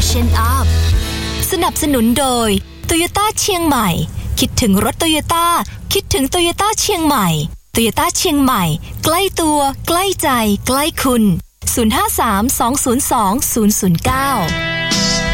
Fashion Up สนับสนุนโดย Toyota เชียงใหม่คิดถึงรถ Toyota คิดถึง Toyota เชียงใหม่ Toyota เชียงใหม่ใกล้ตัวใกล้ใจใกล้คุณ053 202 009